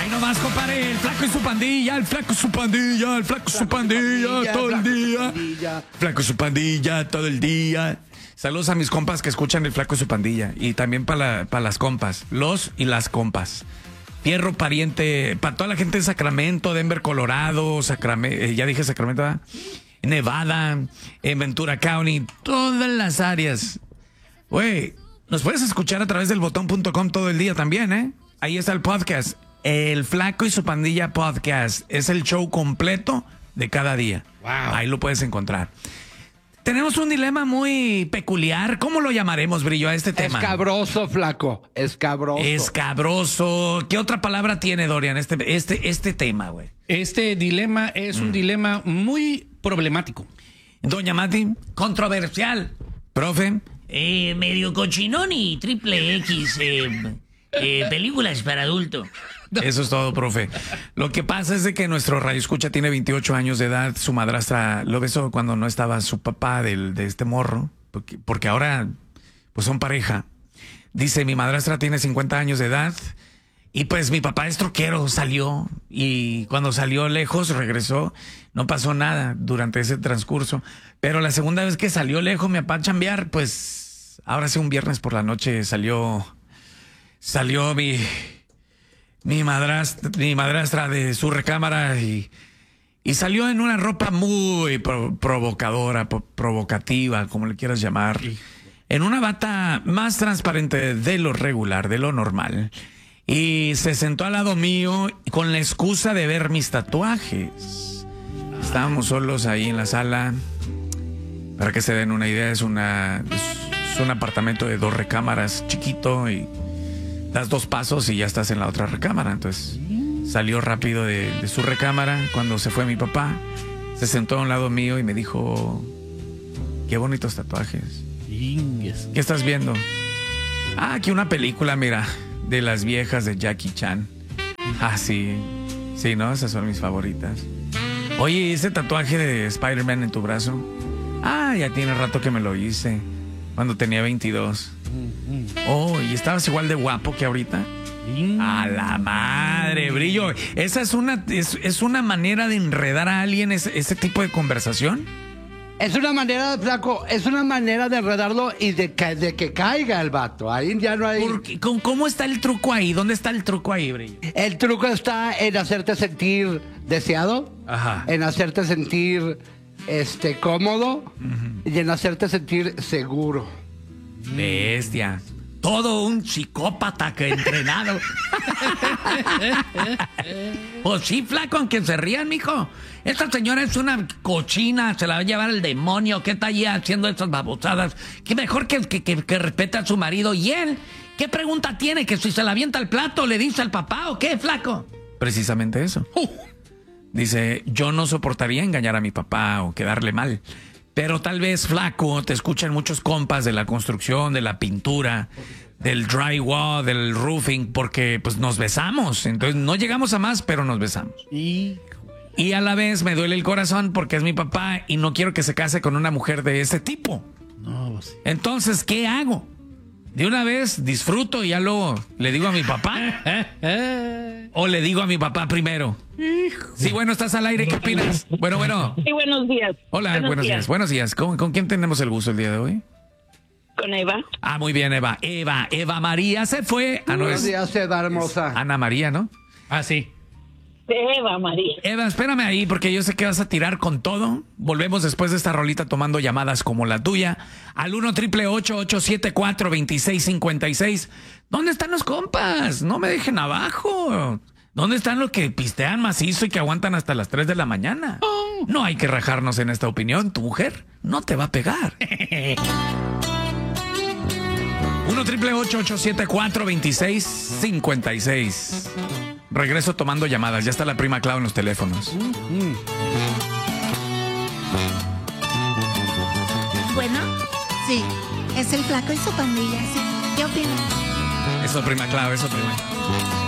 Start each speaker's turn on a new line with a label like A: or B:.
A: Ahí nomás, compadre, el flaco y su pandilla, el flaco y su pandilla, el flaco y su pandilla, todo el día. Flaco y su pandilla, todo el día. Saludos a mis compas que escuchan el flaco y su pandilla. Y también para las compas, los y las compas. Fierro pariente, para toda la gente de Sacramento, Denver, Colorado, ya dije Sacramento, ¿verdad? Nevada, en Ventura County, todas las áreas. Güey, nos puedes escuchar a través del botón.com todo el día también, ¿eh? Ahí está el podcast. El Flaco y su Pandilla Podcast. Es el show completo de cada día. Wow. Ahí lo puedes encontrar. Tenemos un dilema muy peculiar. ¿Cómo lo llamaremos, Brillo, a este tema?
B: Escabroso, Flaco. Escabroso.
A: Escabroso. ¿Qué otra palabra tiene, Dorian, este tema, güey?
C: Este dilema es un dilema muy problemático.
A: Doña Mati.
D: Controversial.
A: Profe.
D: Medio cochinón y triple X. Películas para adulto.
A: Eso es todo, profe. Lo que pasa es de que nuestro radioescucha tiene 28 años de edad. Su madrastra lo besó cuando no estaba su papá de este morro. Porque ahora pues son pareja. Dice, mi madrastra tiene 50 años de edad. Y pues mi papá es troquero, salió. Y cuando salió lejos, regresó. No pasó nada durante ese transcurso. Pero la segunda vez que salió lejos mi papá a chambear, pues ahora sí un viernes por la noche salió mi madrastra de su recámara y salió en una ropa muy provocadora, provocativa, como le quieras llamar. En una bata más transparente de lo regular, de lo normal. Y se sentó al lado mío con la excusa de ver mis tatuajes. Estábamos solos ahí en la sala. Para que se den una idea, es un apartamento de 2 recámaras, chiquito, y das 2 pasos y ya estás en la otra recámara. Entonces salió rápido de su recámara. Cuando se fue mi papá, se sentó a un lado mío y me dijo, qué bonitos tatuajes. ¿Qué estás viendo? Aquí una película, mira, de las viejas de Jackie Chan. Sí, ¿no? Esas son mis favoritas. Oye, ¿ese tatuaje de Spider-Man en tu brazo? Ya tiene rato que me lo hice, cuando tenía 22. ¿Y estabas igual de guapo que ahorita? A la madre, Brillo. ¿Esa es una manera de enredar a alguien, ese tipo de conversación?
B: Es una manera, Flaco, es una manera de enredarlo y de que caiga el vato. Ahí ya no hay...
A: ¿Cómo está el truco ahí? ¿Dónde está el truco ahí, Brillo?
B: El truco está en hacerte sentir deseado.
A: Ajá.
B: En hacerte sentir cómodo. Y en hacerte sentir seguro.
A: Bestia.
D: Todo un psicópata que entrenado. Pues sí, Flaco, aunque se rían, mijo. Esta señora es una cochina, se la va a llevar el demonio. ¿Qué está allí haciendo estas babosadas? Que mejor que respete a su marido. ¿Y él? ¿Qué pregunta tiene? ¿Que si se la avienta al plato le dice al papá o qué, Flaco?
A: Precisamente eso. Dice, yo no soportaría engañar a mi papá o quedarle mal. Pero tal vez, Flaco, te escuchan muchos compas de la construcción, de la pintura, del drywall, del roofing, porque pues nos besamos. Entonces no llegamos a más, pero nos besamos. Y a la vez me duele el corazón porque es mi papá y no quiero que se case con una mujer de ese tipo. Entonces, ¿qué hago? De una vez disfruto y ya luego le digo a mi papá. ¿O le digo a mi papá primero? Sí, bueno, estás al aire, ¿qué opinas? Bueno.
E: Sí, buenos días.
A: Hola, buenos días. Buenos días. ¿Con quién tenemos el gusto el día de hoy?
E: Con Eva.
A: Muy bien, Eva. Eva María se fue.
B: Buenos días, Eva hermosa.
A: Ana María, ¿no?
C: Sí.
E: Eva María.
A: Eva, espérame ahí porque yo sé que vas a tirar con todo. Volvemos después de esta rolita tomando llamadas como la tuya al 1-888-874-2656. ¿Dónde están los compas? No me dejen abajo. ¿Dónde están los que pistean macizo y que aguantan hasta las 3 de la mañana? No hay que rajarnos en esta opinión. Tu mujer no te va a pegar. 1-888-874-2656. Regreso tomando llamadas. Ya está la prima Clau en los teléfonos.
F: Bueno, sí, es el Flaco y su pandilla. Sí. ¿Qué opinas?
A: Eso, prima Clau, eso, prima.